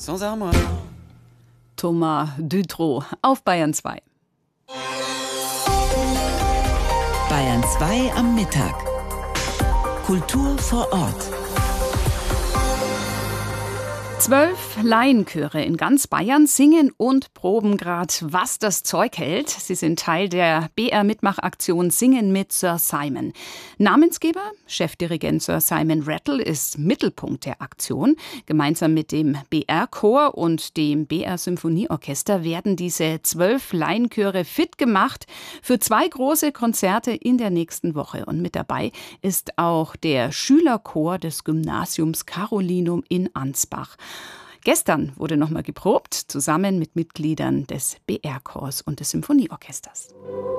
Sans armoire. Thomas Dutroux auf Bayern 2. Bayern 2 am Mittag. Kultur vor Ort. 12 Laienchöre in ganz Bayern singen und proben gerade, was das Zeug hält. Sie sind Teil der BR-Mitmachaktion Singen mit Sir Simon. Namensgeber, Chefdirigent Sir Simon Rattle, ist Mittelpunkt der Aktion. Gemeinsam mit dem BR-Chor und dem BR-Symphonieorchester werden diese 12 Laienchöre fit gemacht für 2 große Konzerte in der nächsten Woche. Und mit dabei ist auch der Schülerchor des Gymnasiums Carolinum in Ansbach. Gestern wurde nochmal geprobt, zusammen mit Mitgliedern des BR-Chors und des Symphonieorchesters.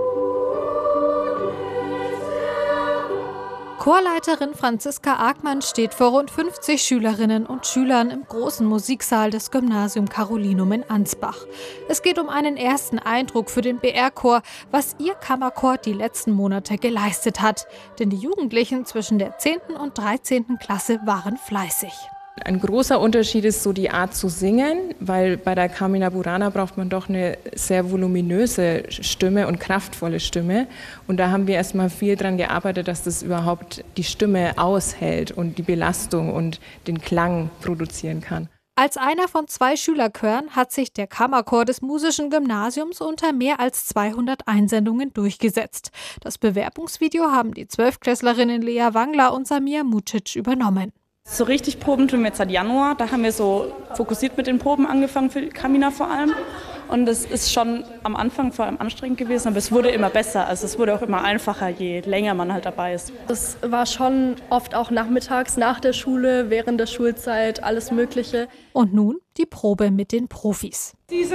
Chorleiterin Franziska Agmann steht vor rund 50 Schülerinnen und Schülern im großen Musiksaal des Gymnasium Carolinum in Ansbach. Es geht um einen ersten Eindruck für den BR-Chor, was ihr Kammerchor die letzten Monate geleistet hat. Denn die Jugendlichen zwischen der 10. und 13. Klasse waren fleißig. Ein großer Unterschied ist so die Art zu singen, weil bei der Carmina Burana braucht man doch eine sehr voluminöse Stimme und kraftvolle Stimme. Und da haben wir erstmal viel dran gearbeitet, dass das überhaupt die Stimme aushält und die Belastung und den Klang produzieren kann. Als einer von 2 Schülerchören hat sich der Kammerchor des Musischen Gymnasiums unter mehr als 200 Einsendungen durchgesetzt. Das Bewerbungsvideo haben die 12-Klässlerinnen Lea Wangler und Samia Mucic übernommen. So richtig Proben tun wir jetzt seit Januar. Da haben wir so fokussiert mit den Proben angefangen, für Carmina vor allem. Und es ist schon am Anfang vor allem anstrengend gewesen, aber es wurde immer besser. Also es wurde auch immer einfacher, je länger man halt dabei ist. Es war schon oft auch nachmittags, nach der Schule, während der Schulzeit, alles Mögliche. Und nun die Probe mit den Profis.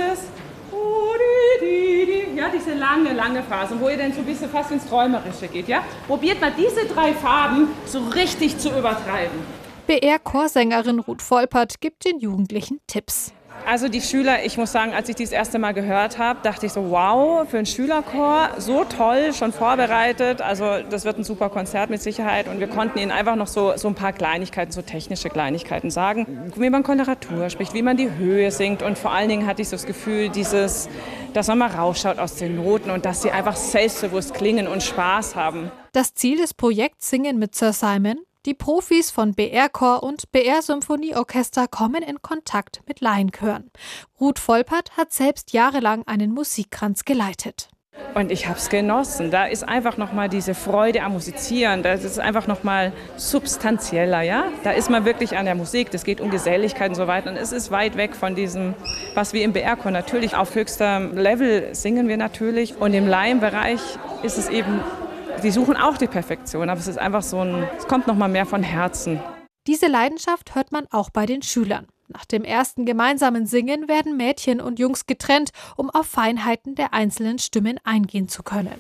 Ja, diese lange Phase, wo ihr dann so ein bisschen fast ins Träumerische geht. Ja? Probiert mal diese 3 Farben so richtig zu übertreiben. BR-Chorsängerin Ruth Volpert gibt den Jugendlichen Tipps. Also die Schüler, ich muss sagen, als ich die das erste Mal gehört habe, dachte ich so, wow, für einen Schülerchor, so toll, schon vorbereitet. Also das wird ein super Konzert mit Sicherheit. Und wir konnten ihnen einfach noch so ein paar Kleinigkeiten, so technische Kleinigkeiten sagen, wie man Koloratur spricht, wie man die Höhe singt. Und vor allen Dingen hatte ich so das Gefühl, dass man mal rausschaut aus den Noten und dass sie einfach selbstbewusst klingen und Spaß haben. Das Ziel des Projekts Singen mit Sir Simon? Die Profis von BR-Chor und BR-Symphonieorchester kommen in Kontakt mit Laienchören. Ruth Volpert hat selbst jahrelang einen Musikkranz geleitet. Und ich habe es genossen. Da ist einfach nochmal diese Freude am Musizieren. Das ist einfach nochmal substanzieller. Ja? Da ist man wirklich an der Musik. Das geht um Geselligkeit und so weiter. Und es ist weit weg von diesem, was wir im BR-Chor natürlich auf höchstem Level singen wir natürlich. Und im Laienbereich ist es eben, die suchen auch die Perfektion, aber es ist einfach es kommt noch mal mehr von Herzen. Diese Leidenschaft hört man auch bei den Schülern. Nach dem ersten gemeinsamen Singen werden Mädchen und Jungs getrennt, um auf Feinheiten der einzelnen Stimmen eingehen zu können.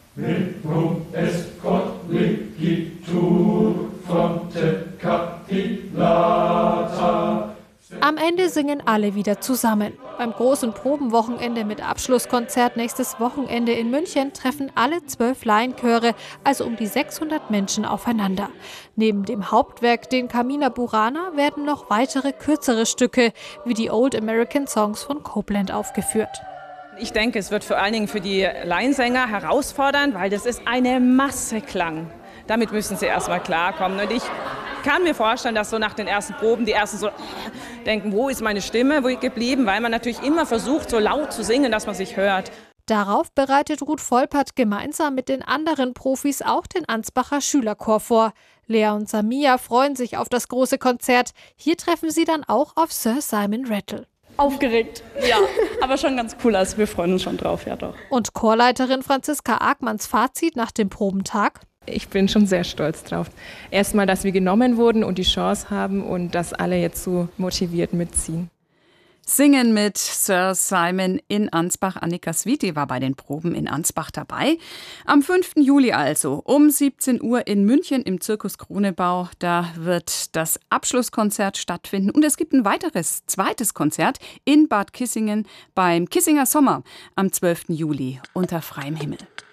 Am Ende singen alle wieder zusammen. Beim großen Probenwochenende mit Abschlusskonzert nächstes Wochenende in München treffen alle 12 Laienchöre, also um die 600 Menschen, aufeinander. Neben dem Hauptwerk, den Carmina Burana, werden noch weitere kürzere Stücke wie die Old American Songs von Copland aufgeführt. Ich denke, es wird vor allen Dingen für die Laiensänger herausfordernd, weil das ist eine Masse Klang. Damit müssen sie erstmal klarkommen. Und ich kann mir vorstellen, dass so nach den ersten Proben die ersten so denken, wo ist meine Stimme geblieben, weil man natürlich immer versucht, so laut zu singen, dass man sich hört. Darauf bereitet Ruth Volpert gemeinsam mit den anderen Profis auch den Ansbacher Schülerchor vor. Lea und Samia freuen sich auf das große Konzert. Hier treffen sie dann auch auf Sir Simon Rattle. Aufgeregt, ja, aber schon ganz cool. Also wir freuen uns schon drauf, ja doch. Und Chorleiterin Franziska Agmanns Fazit nach dem Probentag? Ich bin schon sehr stolz drauf. Erstmal, dass wir genommen wurden und die Chance haben und dass alle jetzt so motiviert mitziehen. Singen mit Sir Simon in Ansbach. Annika Switi war bei den Proben in Ansbach dabei. Am 5. Juli also um 17 Uhr in München im Zirkus Kronebau. Da wird das Abschlusskonzert stattfinden. Und es gibt ein weiteres, zweites Konzert in Bad Kissingen beim Kissinger Sommer am 12. Juli unter freiem Himmel.